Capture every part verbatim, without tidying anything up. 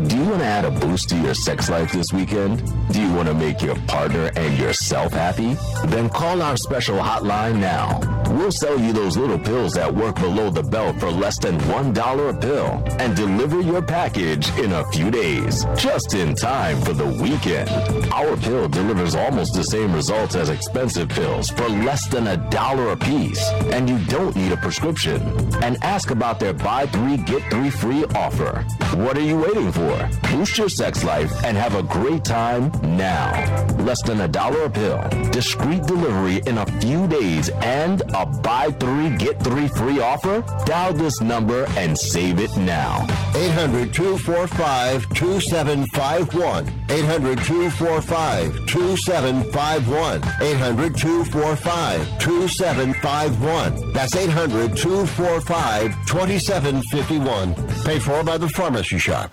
Do you want to add a boost to your sex life this weekend? Do you want to make your partner and yourself happy? Then call our special hotline now. We'll sell you those little pills that work below the belt for less than one dollar a pill and deliver your package in a few days, just in time for the weekend. Our pill delivers almost the same results as expensive pills for less than a dollar a piece, and you don't need a prescription. And ask about their buy three, get three free offer. What are you waiting for? Boost your sex life and have a great time now. Less than a dollar a pill, discreet delivery in a few days, and a buy three, get three free offer? Dial this number and save it now. eight hundred, two four five, two seven five one. eight hundred, two four five, two seven five one. eight hundred, two four five, two seven five one. That's eight hundred, two four five, two seven five one. Paid for by the Pharmacy Shop.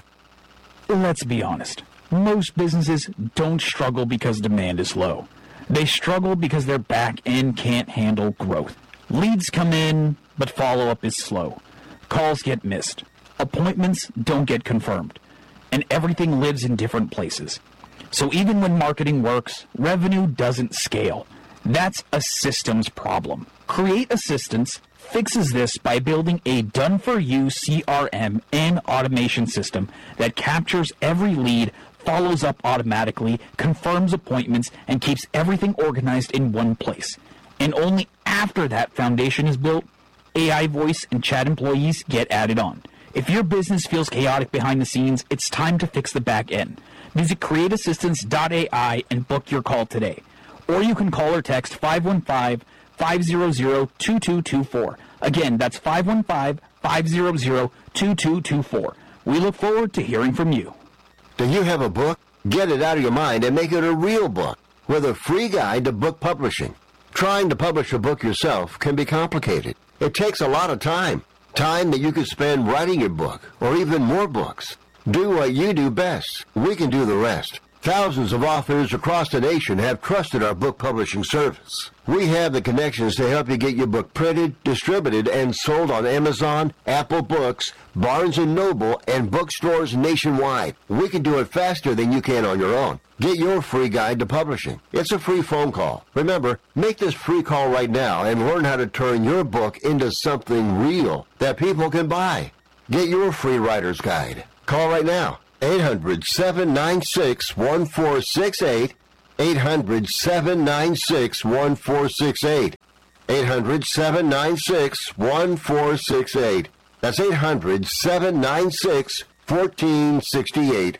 Let's be honest. Most businesses don't struggle because demand is low. They struggle because their back end can't handle growth. Leads come in, but follow-up is slow. Calls get missed. Appointments don't get confirmed. And everything lives in different places. So even when marketing works, revenue doesn't scale. That's a systems problem. Create Assistance fixes this by building a done-for-you C R M and automation system that captures every lead, follows up automatically, confirms appointments, and keeps everything organized in one place. And only after that foundation is built, A I voice and chat employees get added on. If your business feels chaotic behind the scenes, it's time to fix the back end. Visit create assistance dot A I and book your call today. Or you can call or text five one five, five hundred, two two two four. Again, that's five one five, five hundred, two two two four. We look forward to hearing from you. Do you have a book? Get it out of your mind and make it a real book with a free guide to book publishing. Trying to publish a book yourself can be complicated. It takes a lot of time. Time that you could spend writing your book or even more books. Do what you do best. We can do the rest. Thousands of authors across the nation have trusted our book publishing service. We have the connections to help you get your book printed, distributed, and sold on Amazon, Apple Books, Barnes and Noble, and bookstores nationwide. We can do it faster than you can on your own. Get your free guide to publishing. It's a free phone call. Remember, make this free call right now and learn how to turn your book into something real that people can buy. Get your free writer's guide. Call right now. eight hundred, seven nine six, one four six eight. eight hundred, seven nine six, one four six eight. eight hundred, seven nine six, one four six eight. That's eight hundred, seven nine six, one four six eight.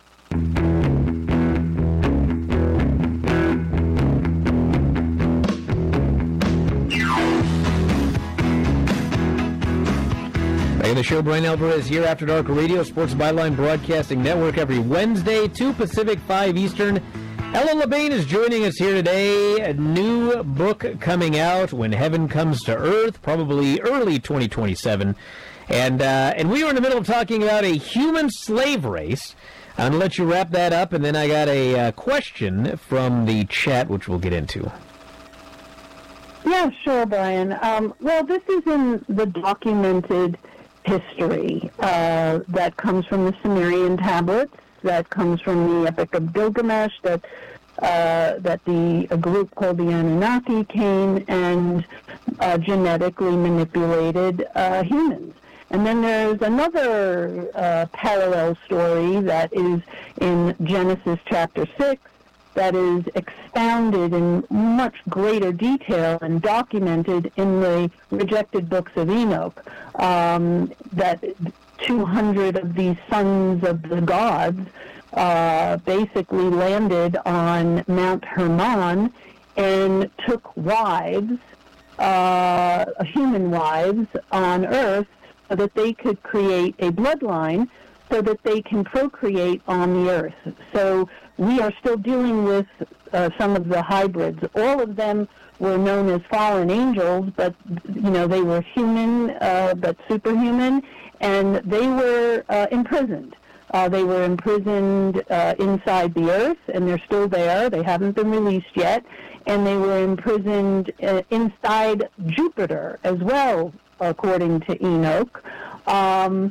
And the show, Brian Alvarez here, After Dark Radio, Sports Byline Broadcasting Network, every Wednesday, two Pacific, five Eastern. Ellen LeBain is joining us here today. A new book coming out, When Heaven Comes to Earth, probably early twenty twenty-seven. And uh, and we were in the middle of talking about a human slave race. I'm going to let you wrap that up, and then I got a uh, question from the chat, which we'll get into. Yeah, sure, Brian. Um, well, this is in the documented history uh, that comes from the Sumerian tablets, that comes from the Epic of Gilgamesh, that uh, that the a group called the Anunnaki came and uh, genetically manipulated uh, humans. And then there's another uh, parallel story that is in Genesis chapter six that is expounded in much greater detail and documented in the rejected books of Enoch, um, that two hundred of these sons of the gods uh, basically landed on Mount Hermon and took wives, uh, human wives, on Earth so that they could create a bloodline so that they can procreate on the Earth. So we are still dealing with uh, some of the hybrids. All of them were known as fallen angels, but, you know, they were human, uh, but superhuman, and they were uh, imprisoned. Uh, they were imprisoned uh, inside the Earth, and they're still there. They haven't been released yet. And they were imprisoned uh, inside Jupiter as well, according to Enoch. Um,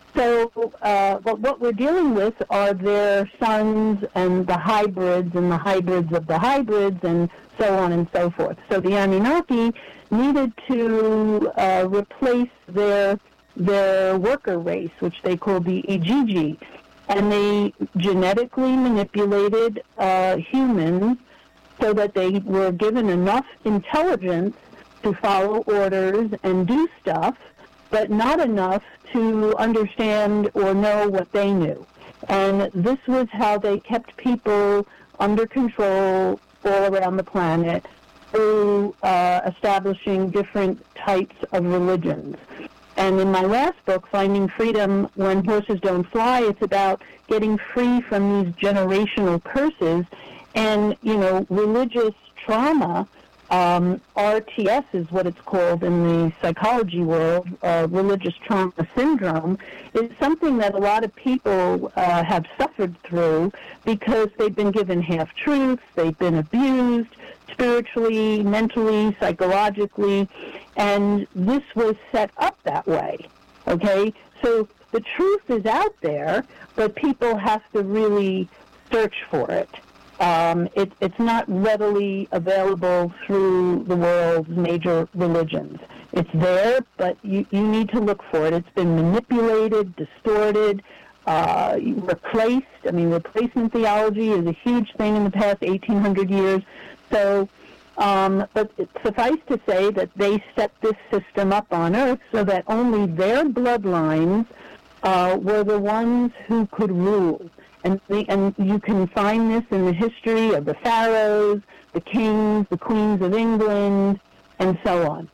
So uh, but what we're dealing with are their sons and the hybrids and the hybrids of the hybrids and so on and so forth. So the Anunnaki needed to uh, replace their their worker race, which they call the Igigi, and they genetically manipulated uh, humans so that they were given enough intelligence to follow orders and do stuff, but not enough to understand or know what they knew. And this was how they kept people under control all around the planet through uh, establishing different types of religions. And in my last book, Finding Freedom When Horses Don't Fly, it's about getting free from these generational curses and, you know, religious trauma. Um, R T S is what it's called in the psychology world, uh, religious trauma syndrome, is something that a lot of people uh, have suffered through because they've been given half-truths, they've been abused spiritually, mentally, psychologically, and this was set up that way, okay? So the truth is out there, but people have to really search for it. Um, it, it's not readily available through the world's major religions. It's there, but you, you need to look for it. It's been manipulated, distorted, uh, replaced. I mean, replacement theology is a huge thing in the past eighteen hundred years. So, um, but it, suffice to say that they set this system up on Earth so that only their bloodlines uh, were the ones who could rule. And, the, and you can find this in the history of the pharaohs, the kings, the queens of England, and so on.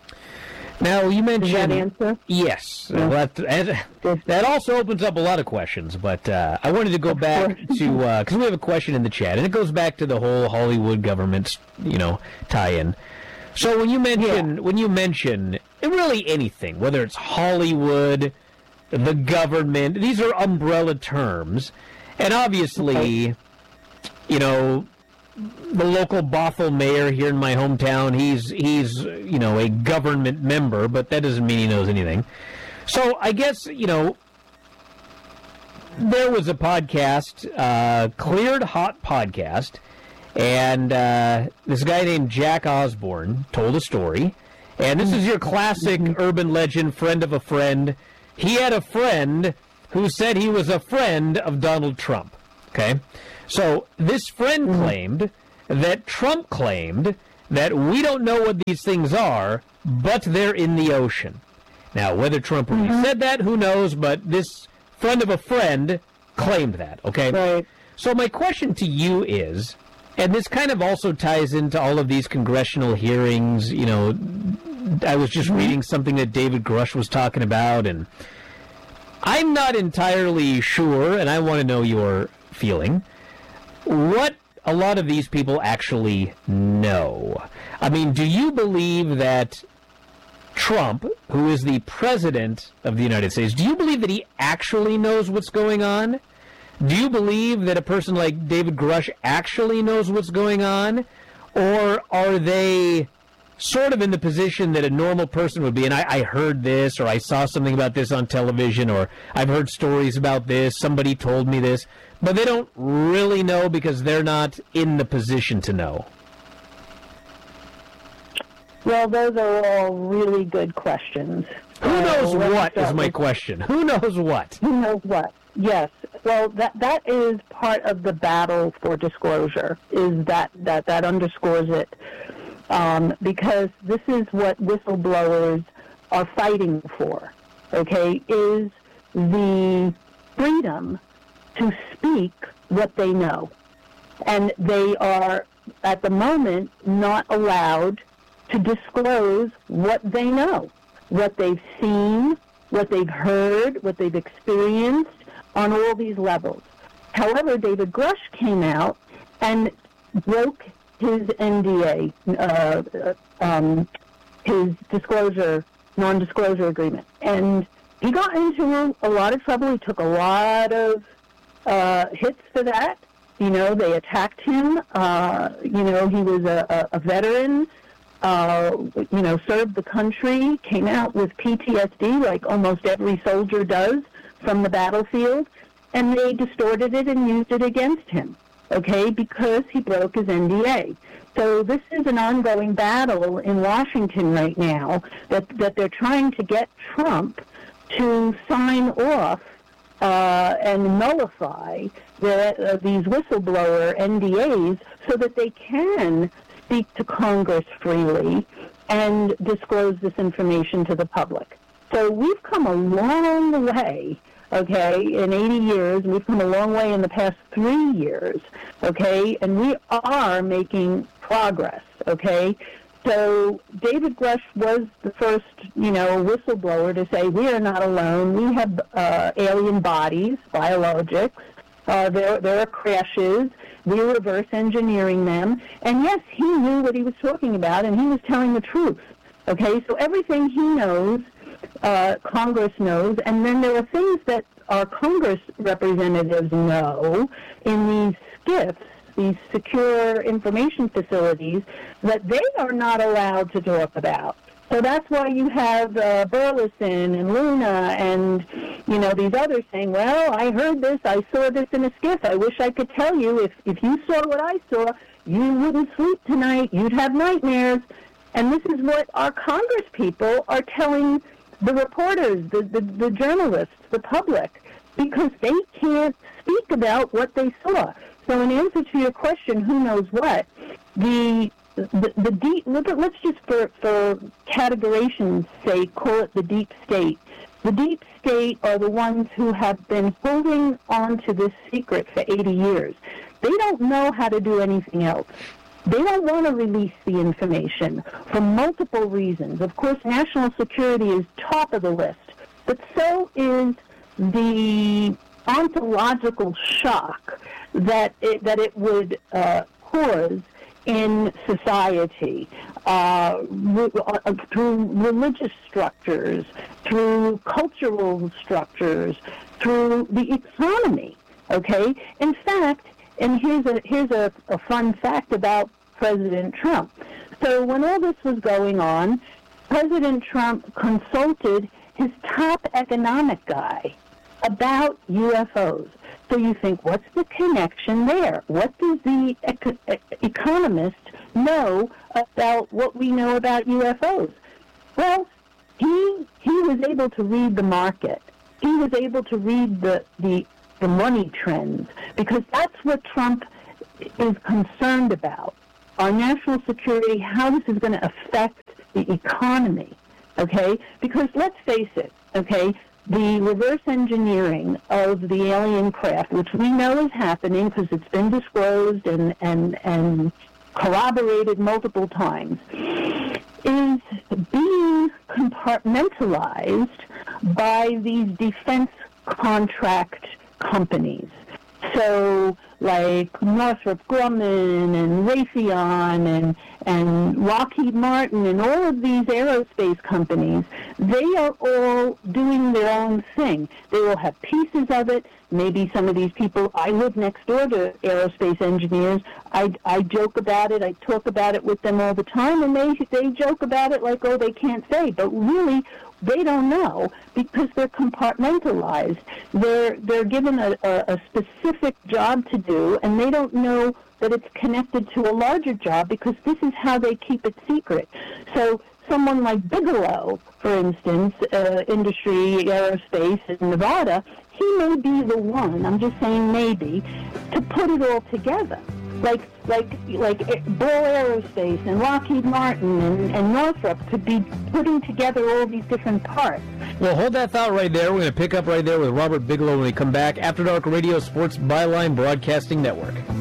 Now, you mentioned... Does that answer? Yes. Yeah. Well, that, that also opens up a lot of questions, but uh, I wanted to go back to... Because uh, we have a question in the chat, and it goes back to the whole Hollywood government, you know, tie-in. So when you mention, yeah. when you mention really anything, whether it's Hollywood, the government, these are umbrella terms, and obviously, okay. you know, the local Bothell mayor here in my hometown, he's, he's, you know, a government member, but that doesn't mean he knows anything. So I guess, you know, there was a podcast, uh, Cleared Hot Podcast, and uh, this guy named Jack Osborne told a story, and this is your classic urban legend, friend of a friend. He had a friend who said he was a friend of Donald Trump, okay? So this friend claimed that Trump claimed that we don't know what these things are, but they're in the ocean. Now, whether Trump really mm-hmm. said that, who knows, but this friend of a friend claimed that, okay? Right. So my question to you is, and this kind of also ties into all of these congressional hearings, you know, I was just reading something that David Grush was talking about, and I'm not entirely sure, and I want to know your feeling, what a lot of these people actually know. I mean, do you believe that Trump, who is the president of the United States, do you believe that he actually knows what's going on? Do you believe that a person like David Grush actually knows what's going on? Or are they sort of in the position that a normal person would be, and I, I heard this, or I saw something about this on television, or I've heard stories about this, somebody told me this, but they don't really know because they're not in the position to know? Well, those are all really good questions. Who knows uh, what is my question? Who knows what? Who knows what? Yes. Well, that that is part of the battle for disclosure, is that, that, that underscores it. Um, because this is what whistleblowers are fighting for, okay, is the freedom to speak what they know. And they are, at the moment, not allowed to disclose what they know, what they've seen, what they've heard, what they've experienced on all these levels. However, David Grush came out and broke his N D A, uh, um, his disclosure, non-disclosure agreement. And he got into a lot of trouble. He took a lot of uh, hits for that. You know, they attacked him. Uh, you know, he was a, a, a veteran, uh, you know, served the country, came out with P T S D like almost every soldier does from the battlefield, and they distorted it and used it against him, okay, because he broke his N D A. So this is an ongoing battle in Washington right now that, that they're trying to get Trump to sign off uh, and nullify the, uh, these whistleblower N D As so that they can speak to Congress freely and disclose this information to the public. So we've come a long way, okay, in eighty years. We've come a long way in the past three years, okay, and we are making progress, okay? So David Grush was the first, you know, whistleblower to say we are not alone. We have uh, alien bodies, biologics. Uh, there, there are crashes. We're reverse engineering them. And yes, he knew what he was talking about, and he was telling the truth. Okay, so everything he knows, uh, Congress knows, and then there are things that our Congress representatives know in these SCIFs, these secure information facilities, that they are not allowed to talk about. So that's why you have uh, Burleson and Luna and, you know, these others saying, well, I heard this, I saw this in a SCIF. I wish I could tell you if, if you saw what I saw, you wouldn't sleep tonight, you'd have nightmares. And this is what our Congress people are telling the reporters, the, the, the journalists, the public, because they can't speak about what they saw. So in answer to your question, who knows what, the the, the deep, let's just for, for categorization's sake, call it the deep state. The deep state are the ones who have been holding on to this secret for eighty years. They don't know how to do anything else. They don't want to release the information for multiple reasons. Of course, national security is top of the list, but so is the ontological shock that it, that it would uh, cause in society, uh, re- uh, through religious structures, through cultural structures, through the economy, okay? In fact, and here's a, here's a, a fun fact about President Trump. So when all this was going on, President Trump consulted his top economic guy about U F Os. So you think, what's the connection there? What does the ec- economist know about what we know about U F Os? Well, he he was able to read the market. He was able to read the, the, the money trends, because that's what Trump is concerned about. Our national security, how this is going to affect the economy, okay? Because let's face it, okay, the reverse engineering of the alien craft, which we know is happening because it's been disclosed and, and, and corroborated multiple times, is being compartmentalized by these defense contract companies. So, like Northrop Grumman and Raytheon and, and Lockheed Martin and all of these aerospace companies, they are all doing their own thing. They will have pieces of it. Maybe some of these people, I live next door to aerospace engineers. I, I joke about it. I talk about it with them all the time, and they, they joke about it like, oh, they can't say. But really, they don't know because they're compartmentalized. They're they're given a, a, a specific job to do, and they don't know that it's connected to a larger job because this is how they keep it secret. So someone like Bigelow, for instance, uh, industry, aerospace in Nevada, he may be the one, I'm just saying maybe, to put it all together. Like like like Ball Aerospace and Lockheed Martin and, and Northrop could be putting together all these different parts. Well, hold that thought right there. We're going to pick up right there with Robert Bigelow when we come back. After Dark Radio Sports Byline Broadcasting Network.